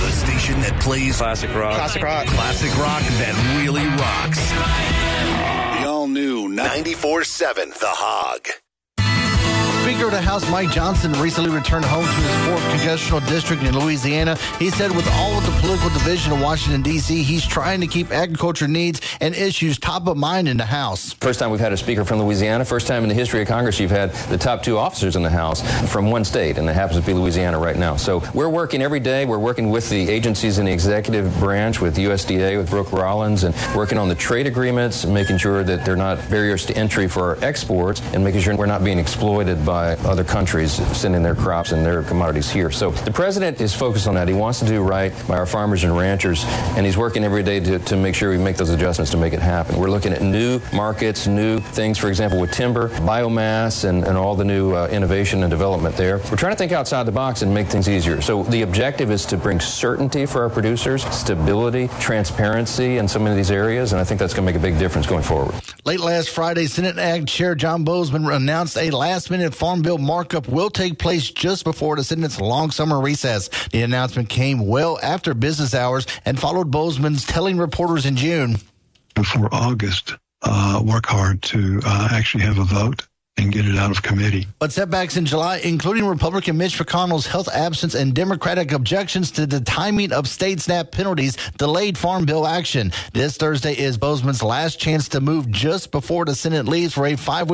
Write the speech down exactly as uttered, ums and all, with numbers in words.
The station that plays classic rock. Classic rock. Classic rock that really rocks. The all-new ninety-four point seven The Hog. Speaker of the House Mike Johnson recently returned home to his fourth congressional district in Louisiana. He said with all of the political division in Washington, D C, he's trying to keep agriculture needs and issues top of mind in the House. First time we've had a speaker from Louisiana. First time in the history of Congress you've had the top two officers in the House from one state, and it happens to be Louisiana right now. So we're working every day. We're working with the agencies in the executive branch, with U S D A, with Brooke Rollins, and working on the trade agreements, making sure that they're not barriers to entry for our exports, and making sure we're not being exploited by by other countries sending their crops and their commodities here. So the president is focused on that. He wants to do right by our farmers and ranchers, and he's working every day to, to make sure we make those adjustments to make it happen. We're looking at new markets, new things, for example, with timber, biomass, and, and all the new uh, innovation and development there. We're trying to think outside the box and make things easier. So the objective is to bring certainty for our producers, stability, transparency in some of these areas, and I think that's going to make a big difference going forward. Late last Friday, Senate Ag Chair John Bozeman announced a last-minute Farm Bill markup will take place just before the Senate's long summer recess. The announcement came well after business hours and followed Bozeman's telling reporters in June. Before August, uh, work hard to uh, actually have a vote and get it out of committee. But setbacks in July, including Republican Mitch McConnell's health absence and Democratic objections to the timing of state SNAP penalties, delayed Farm Bill action. This Thursday is Bozeman's last chance to move just before the Senate leaves for a five-week